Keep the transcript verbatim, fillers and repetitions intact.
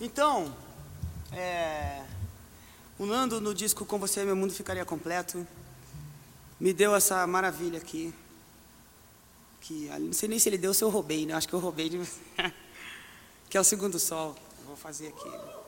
Então, é, o Nando no disco Com Você Meu Mundo Ficaria Completo me deu essa maravilha aqui, que não sei nem se ele deu ou se eu roubei, né? Acho que eu roubei, de... que é o Segundo Sol. Eu vou fazer aqui.